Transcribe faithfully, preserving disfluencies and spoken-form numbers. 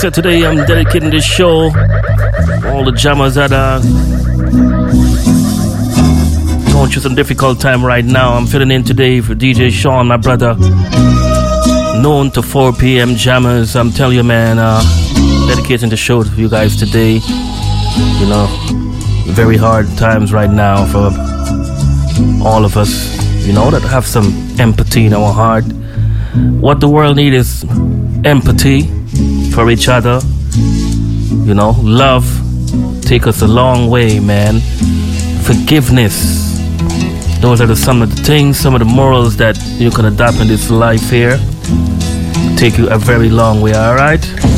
said, today I'm dedicating this show all the jammers that are going through some difficult time right now. I'm filling in today for D J Sean, my brother. Noon to four p.m. jammers. I'm telling you, man, uh, dedicating the show to you guys today. You know, very hard times right now for all of us, you know, that have some empathy in our heart. What the world needs is empathy for each other. You know, love take us a long way, man. Forgiveness. Those are the, some of the things, some of the morals that you can adopt in this life here. Take you a very long way, alright?